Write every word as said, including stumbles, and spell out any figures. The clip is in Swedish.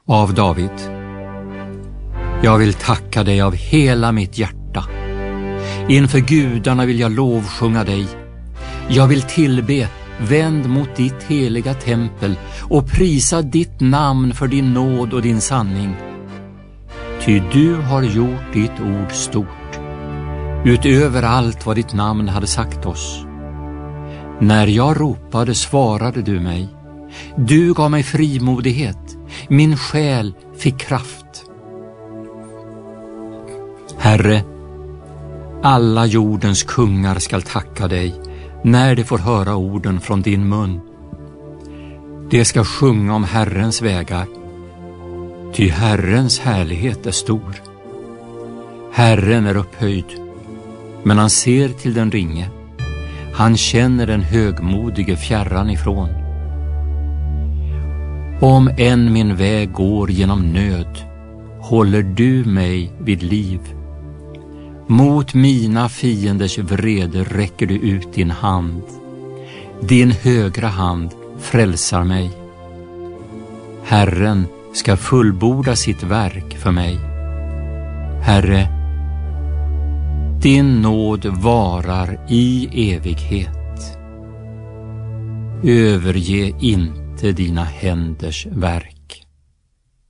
Av David. Jag vill tacka dig av hela mitt hjärta. Inför gudarna vill jag lovsjunga dig. Jag vill tillbe, vänd mot ditt heliga tempel och prisa ditt namn för din nåd och din sanning. Ty du har gjort ditt ord stort, utöver allt vad ditt namn hade sagt oss. När jag ropade svarade du mig. Du gav mig frimodighet, min själ fick kraft. Herre, alla jordens kungar skall tacka dig när de får höra orden från din mun. De ska sjunga om Herrens vägar, ty Herrens härlighet är stor. Herren är upphöjd, men han ser till den ringe. Han känner den högmodige fjärran ifrån. Om än min väg går genom nöd, håller du mig vid liv. Mot mina fienders vrede räcker du ut din hand. Din högra hand frälsar mig. Herren ska fullborda sitt verk för mig. Herre, din nåd varar i evighet. Överge inte dina händers verk.